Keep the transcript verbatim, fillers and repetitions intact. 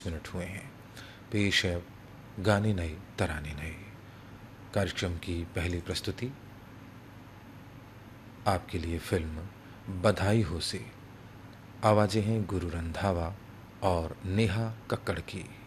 Minute हुए हैं। पेश है गाने नए तराने नए, कार्यक्रम की पहली प्रस्तुति आपके लिए फिल्म बधाई हो से। आवाजें हैं गुरु रंधावा और नेहा कक्कड़ की।